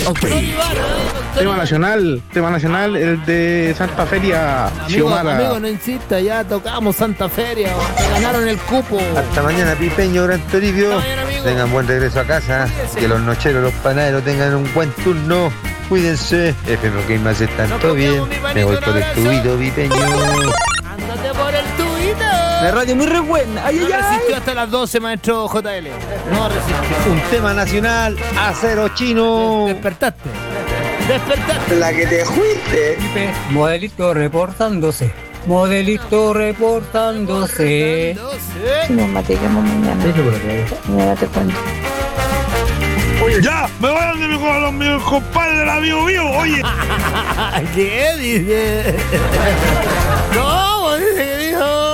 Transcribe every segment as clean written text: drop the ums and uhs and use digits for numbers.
Okay. Tema nacional, el de Santa Feria, Xiomara. Amigo, no insista, ya tocamos Santa Feria, ganaron el cupo. Hasta mañana, Pipeño, Gran Toribio. Tengan buen regreso a casa. Que los nocheros, los panaderos tengan un buen turno. Cuídense. FM que más están todo bien. Me voy por el tubito, Pipeño. Ándate por el tubito. La radio muy re buena. Ay, No resistió hasta las 12, maestro JL. No resistió. Un tema nacional, acero chino. Despertaste. La que te fuiste. Modelito reportándose. Si nos matillamos mañana. Mañana te cuento. ¡Ya! ¡Me voy a donde mi compadre, el amigo mío! ¡Oye! ¿Qué dice? ¿Cómo dice que dijo?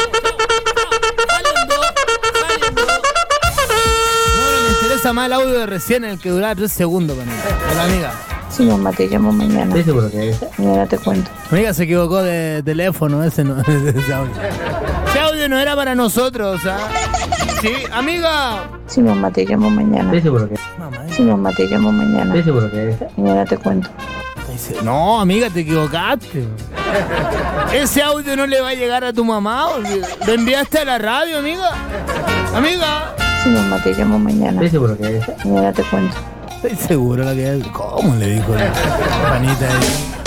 No, me interesa más el audio de recién, el que duraba 3 segundos con la amiga. Si nos matillamos mañana. Mañana te cuento. Amiga se equivocó de teléfono, ese no, ese audio. Ese audio no era para nosotros, ¿ah? Sí, amiga. Si nos matillamos mañana. Si nos matillamos mañana. Mañana te cuento. No, amiga, te equivocaste. Ese audio no le va a llegar a tu mamá. ¿Lo enviaste a la radio, amiga? Amiga. Si nos matillamos mañana. Mañana te cuento. Estoy seguro la que... ¿Cómo le dijo la panita ahí?